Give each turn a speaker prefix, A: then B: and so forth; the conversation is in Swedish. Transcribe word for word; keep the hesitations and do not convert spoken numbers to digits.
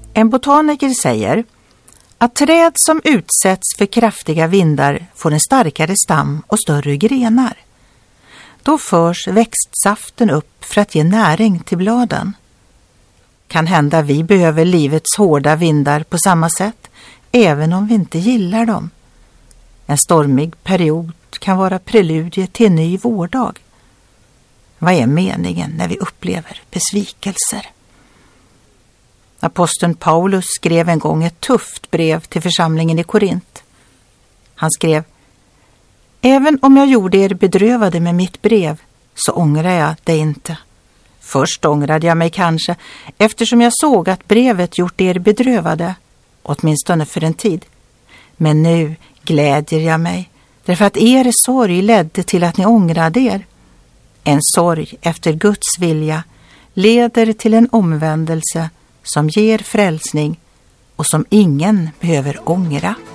A: En botaniker säger att träd som utsätts för kraftiga vindar får en starkare stam och större grenar. Då förs växtsaften upp för att ge näring till bladen. Kan hända vi behöver livets hårda vindar på samma sätt, även om vi inte gillar dem. En stormig period kan vara preludie till en ny vårdag. Vad är meningen när vi upplever besvikelser? Aposteln Paulus skrev en gång ett tufft brev till församlingen i Korint. Han skrev: Även om jag gjorde er bedrövade med mitt brev, så ångrar jag det inte. Först ångrade jag mig kanske, eftersom jag såg att brevet gjort er bedrövade, åtminstone för en tid. Men nu glädjer jag mig, därför att er sorg ledde till att ni ångrade er. En sorg efter Guds vilja leder till en omvändelse som ger frälsning och som ingen behöver ångra.